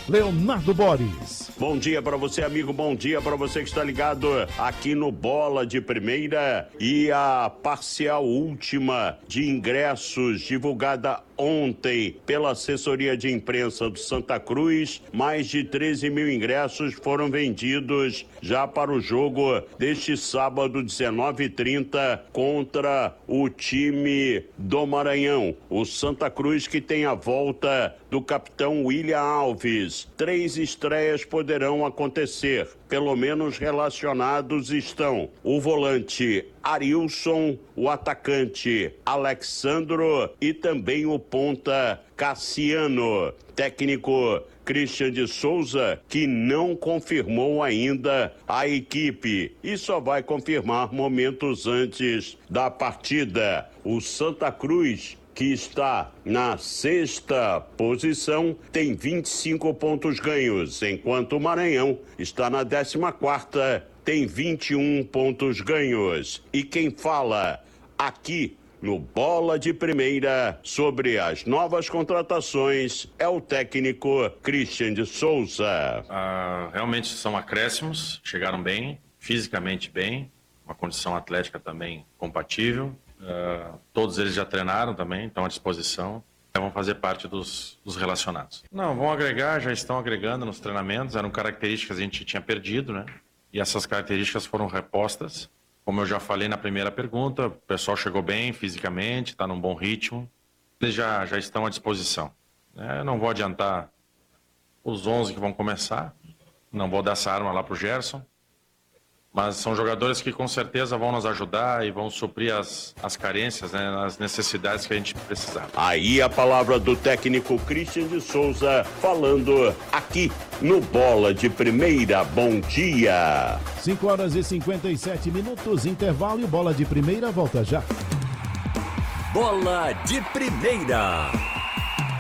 Leonardo Boris. Bom dia para você, amigo, bom dia para você que está ligado aqui no Bola de Primeira. E a parcial última de ingressos divulgada ontem pela assessoria de imprensa do Santa Cruz, mais de 13 mil ingressos foram vendidos já para o jogo deste sábado, 19h30, contra o time do Maranhão. O Santa Cruz, que tem a volta do capitão William Alves. 3 estreias poderão acontecer, pelo menos relacionados estão o volante Arilson, o atacante Alexandro e também o ponta Cassiano. Técnico Christian de Souza, que não confirmou ainda a equipe e só vai confirmar momentos antes da partida. O Santa Cruz, que está na 6ª posição, tem 25 pontos ganhos, enquanto o Maranhão está na 14ª, tem 21 pontos ganhos. E quem fala aqui no Bola de Primeira sobre as novas contratações é o técnico Christian de Souza. Realmente são acréscimos, chegaram bem, fisicamente bem, uma condição atlética também compatível. Todos eles já treinaram também, estão à disposição, vão fazer parte dos relacionados. Não, vão agregar, já estão agregando nos treinamentos, eram características que a gente tinha perdido, né? E essas características foram repostas. Como eu já falei na primeira pergunta, o pessoal chegou bem fisicamente, está num bom ritmo, eles já estão à disposição. Não vou adiantar os 11 que vão começar, não vou dar essa arma lá para o Gerson, mas são jogadores que com certeza vão nos ajudar e vão suprir as carências, né, as necessidades que a gente precisar. Aí a palavra do técnico Christian de Souza, falando aqui no Bola de Primeira. Bom dia! 5h57, intervalo e Bola de Primeira volta já. Bola de Primeira.